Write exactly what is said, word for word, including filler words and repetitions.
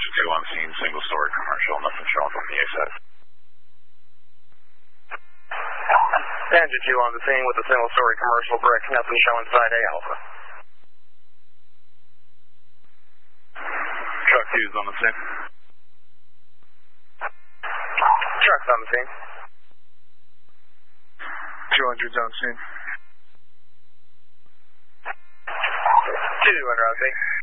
Engine two on scene, single story commercial, nothing showing from the A S A T. Engine two on the scene with a single story commercial brick, nothing showing side A Alpha. Truck two is on the scene. Truck's on the scene. two hundred's on scene. two under on scene.